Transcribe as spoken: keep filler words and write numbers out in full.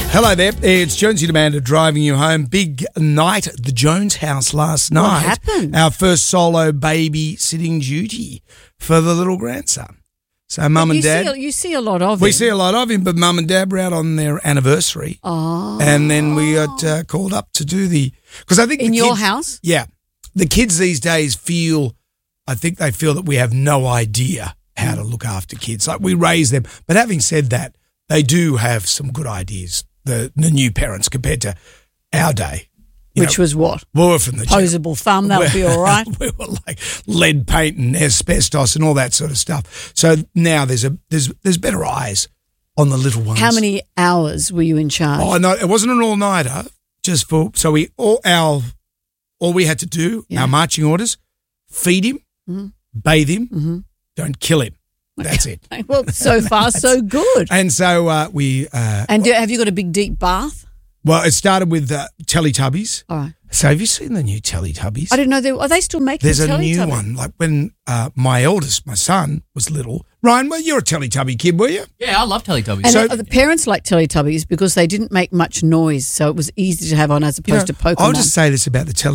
Hello there, it's Jonesy and Amanda driving you home. Big night at the Jones house last night. What happened? Our first solo babysitting duty for the little grandson. So mum and you dad. See, you see a lot of we him. see a lot of him, but mum and dad were out on their anniversary. Oh. And then we got uh, called up to do the... Because I think In the your kids, house? Yeah. The kids these days feel... I think they feel that we have no idea how to look after kids. Like, we raise them. But having said that, they do have some good ideas, the, the new parents, compared to our day. You Which know, was what? we were from the Posable thumb, that would be all right. We were like lead paint and asbestos and all that sort of stuff. So now there's a there's there's better eyes on the little ones. How many hours were you in charge? Oh no, it wasn't an all nighter. Just for so we all our all we had to do, Yeah. our marching orders: feed him, mm-hmm. bathe him, Mm-hmm. don't kill him. That's it. Well, so far so good. And so uh, we uh, And do, have you got a big deep bath? well, it started with uh, Teletubbies. All right. So have you seen the new Teletubbies? I didn't know they are they still making There's a new Teletubbies? one. Like when uh, my eldest, my son, was little. Ryan, well, you're a Teletubby kid, were you? Yeah, I love Teletubbies. And So- uh, the parents like Teletubbies because they didn't make much noise, so it was easy to have on as opposed You know, to Pokemon. I'll just say this about the Teletubbies.